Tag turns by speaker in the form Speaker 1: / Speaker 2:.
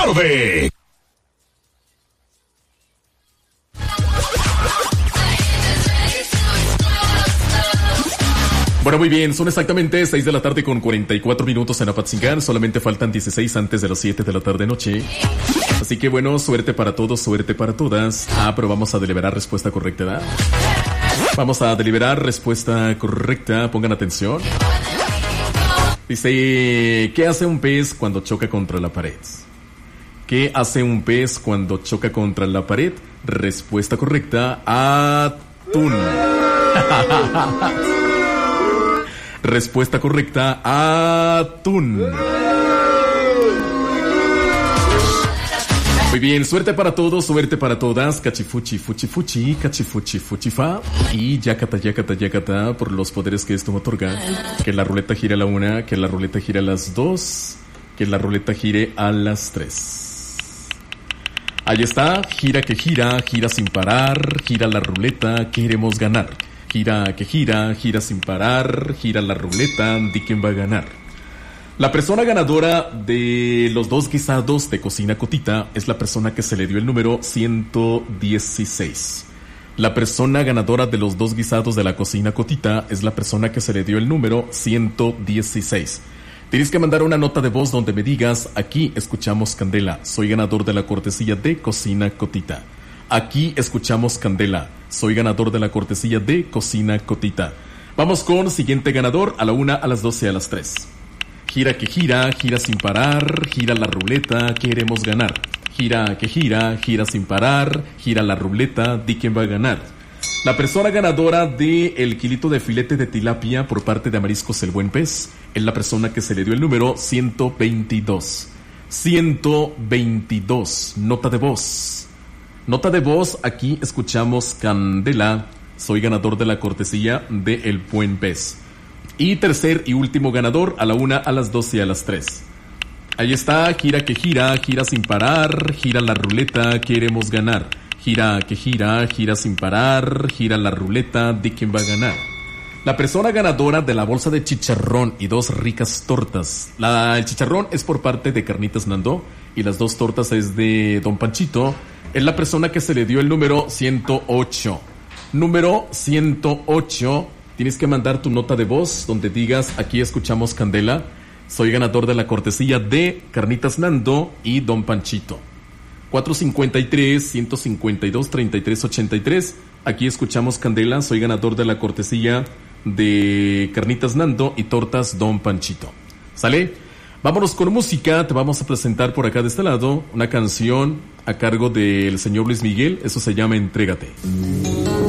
Speaker 1: tarde. Bueno, muy bien, son exactamente 6 de la tarde con 44 minutos en Apatzingán. Solamente faltan 16 antes de las 7 de la tarde noche. Así que bueno, suerte para todos, suerte para todas. Pero vamos a deliberar respuesta correcta, ¿verdad? Vamos a deliberar respuesta correcta, pongan atención. Dice, ¿qué hace un pez cuando choca contra la pared? ¿Qué hace un pez cuando choca contra la pared? Respuesta correcta, atún. Respuesta correcta, atún. Muy bien, suerte para todos, suerte para todas. Cachifuchi, fuchi, fuchi, cachifuchi, fuchi, fa. Y yacata, yacata, yacata, por los poderes que esto me otorga. Que la ruleta gire a la 1, que la ruleta gire a las 2, que la ruleta gire a las 3. Ahí está, gira que gira, gira sin parar, gira la ruleta, queremos ganar. Gira que gira, gira sin parar, gira la ruleta, di quién va a ganar. La persona ganadora de los 2 guisados de Cocina Cotita es la persona que se le dio el número 116. La persona ganadora de los 2 guisados de la Cocina Cotita es la persona que se le dio el número 116. Tienes que mandar una nota de voz donde me digas, aquí escuchamos Candela, soy ganador de la cortesía de Cocina Cotita. Aquí escuchamos Candela, soy ganador de la cortesía de Cocina Cotita. Vamos con siguiente ganador, a la 1, a las 12, a las 3. Gira que gira, gira sin parar, gira la ruleta, queremos ganar. Gira que gira, gira sin parar, gira la ruleta, di quién va a ganar. La persona ganadora de el kilito de filete de tilapia por parte de Mariscos El Buen Pez es la persona que se le dio el número 122. 122, nota de voz. Nota de voz, aquí escuchamos Candela, soy ganador de la cortesía de El Buen Pez. Y tercer y último ganador, a la 1, a las 12 y a las 3. Ahí está, gira que gira, gira sin parar, gira la ruleta, queremos ganar. Gira que gira, gira sin parar, gira la ruleta, di quién va a ganar. La persona ganadora de la bolsa de chicharrón y 2 ricas tortas. El chicharrón es por parte de Carnitas Nando y las 2 tortas es de Don Panchito. Es la persona que se le dio el número 108. Número 108. Tienes que mandar tu nota de voz donde digas, aquí escuchamos Candela, soy ganador de la cortesía de Carnitas Nando y Don Panchito. 453-152-3383. Aquí escuchamos Candela, soy ganador de la cortesía de Carnitas Nando y Tortas Don Panchito. ¿Sale? Vámonos con música, te vamos a presentar por acá de este lado una canción a cargo del señor Luis Miguel, eso se llama Entrégate.